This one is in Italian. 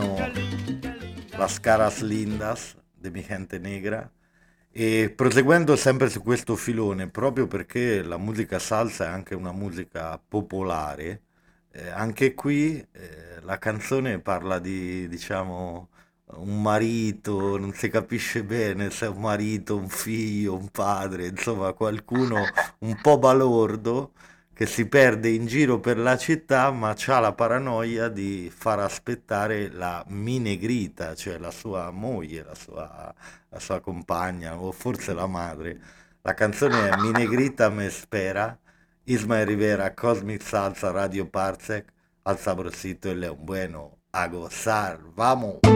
sono Las Caras Lindas de Mi Gente Negra. E proseguendo sempre su questo filone, proprio perché la musica salsa è anche una musica popolare, anche qui la canzone parla di, diciamo, un marito, non si capisce bene se è un marito, un figlio, un padre, insomma, qualcuno un po' balordo che si perde in giro per la città, ma ha la paranoia di far aspettare la minegrita, cioè la sua moglie, la sua compagna o forse la madre. La canzone è Mi negrita me spera, Ismael Rivera, Cosmic Salsa, Radio Parsec, al sabrosito y León Bueno, a gozar, vamos.